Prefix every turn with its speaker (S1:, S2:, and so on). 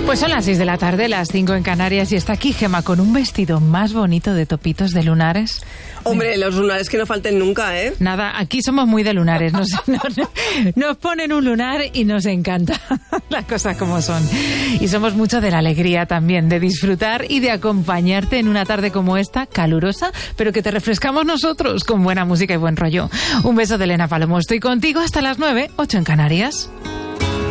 S1: Pues son las 6 de la tarde, las 5 en Canarias, y está aquí Gemma con un vestido más bonito de topitos de lunares.
S2: Hombre, los lunares que no falten nunca, ¿eh?
S1: Nada, aquí somos muy de lunares. Nos ponen un lunar y nos encanta las cosas como son. Y somos mucho de la alegría también, de disfrutar y de acompañarte en una tarde como esta, calurosa, pero que te refrescamos nosotros con buena música y buen rollo. Un beso de Elena Palomo. Estoy contigo hasta las 9, 8 en Canarias.